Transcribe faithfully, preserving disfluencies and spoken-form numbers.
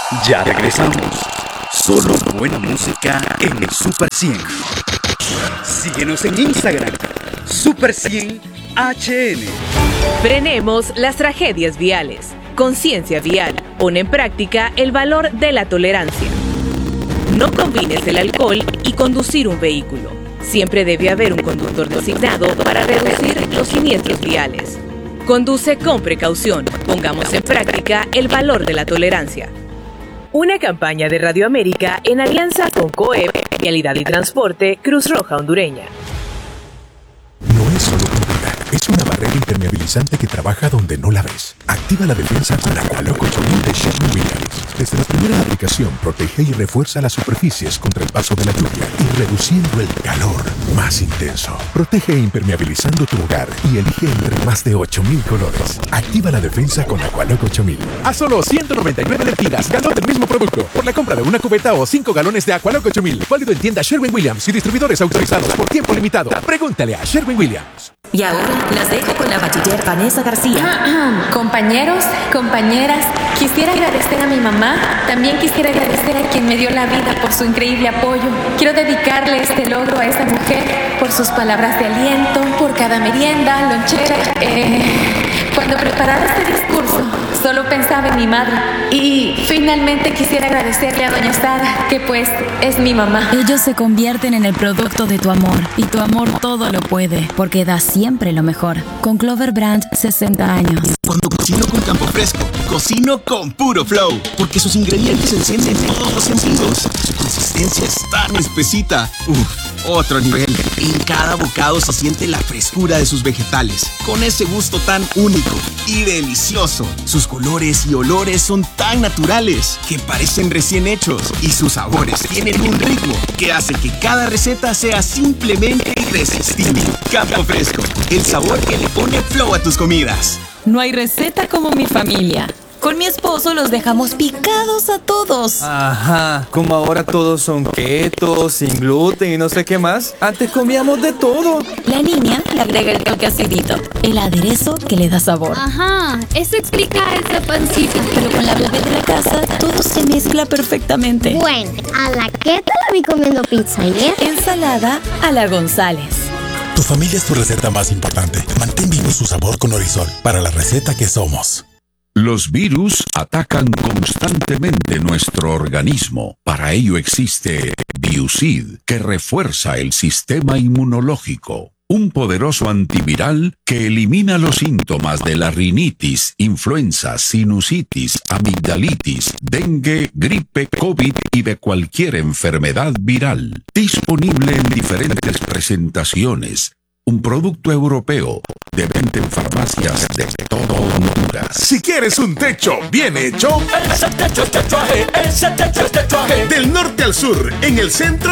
Ya regresamos. Solo buena música en el Super cien. Síguenos en Instagram, Super cien H N. Frenemos las tragedias viales. Conciencia vial. Pone en práctica el valor de la tolerancia. No combines el alcohol y conducir un vehículo. Siempre debe haber un conductor designado para reducir los siniestros viales. Conduce con precaución. Pongamos en práctica el valor de la tolerancia. Una campaña de Radio América en alianza con COEP, Vialidad y Transporte, Cruz Roja Hondureña. No es solo pintura, es una barrera impermeabilizante que trabaja donde no la ves. Activa la defensa con Aqualock ocho mil de Sherwin-Williams. Desde la primera aplicación protege y refuerza las superficies contra el paso de la lluvia y reduciendo el calor más intenso. Protege e impermeabilizando tu hogar y elige entre más de ocho mil colores. Activa la defensa con Aqualock ocho mil. A solo ciento noventa y nueve lempiras ganó del mismo producto por la compra de una cubeta o cinco galones de Aqualock ocho mil. Válido en tienda Sherwin-Williams y distribuidores autorizados por tiempo limitado. Pregúntale a Sherwin-Williams. Y ahora las dejo con la bachiller Vanessa García. Compañeros, compañeras, quisiera agradecer a mi mamá. También quisiera agradecer a quien me dio la vida por su increíble apoyo. Quiero dedicarle este logro a esa mujer por sus palabras de aliento, por cada merienda, lonchera. Eh, cuando preparaba este discurso, solo pensaba en mi madre. Y finalmente quisiera agradecerle a doña Sara, que pues es mi mamá. Ellos se convierten en el producto de tu amor, y tu amor todo lo puede, porque da siempre lo mejor. Con Clover Branch, sesenta años. Cuando cocino con Campo Fresco, cocino con puro flow, porque sus ingredientes encienden todos los sentidos. Su consistencia es tan espesita. Uf, otro nivel. En cada bocado se siente la frescura de sus vegetales, con ese gusto tan único y delicioso. Sus colores y olores son tan naturales que parecen recién hechos, y sus sabores tienen un ritmo que hace que cada receta sea simplemente irresistible. Campo Fresco, el sabor que le pone flow a tus comidas. No hay receta como mi familia. Con mi esposo los dejamos picados a todos. Ajá, como ahora todos son keto, sin gluten y no sé qué más. Antes comíamos de todo. La niña le agrega el toque acidito, el aderezo que le da sabor. Ajá, eso explica esa pancita. Pero con la bebé de la casa, todo se mezcla perfectamente. Bueno, a la keto la vi comiendo pizza ayer. Ensalada a la González. Tu familia es tu receta más importante. Mantén vivo su sabor con Orisol, para la receta que somos. Los virus atacan constantemente nuestro organismo. Para ello existe Biusid, que refuerza el sistema inmunológico. Un poderoso antiviral que elimina los síntomas de la rinitis, influenza, sinusitis, amigdalitis, dengue, gripe, COVID y de cualquier enfermedad viral. Disponible en diferentes presentaciones. Un producto europeo de venta en farmacias de todo Honduras. Si quieres un techo bien hecho, ese techo es techuaje, ese techo es techuaje. Del norte al sur, en el centro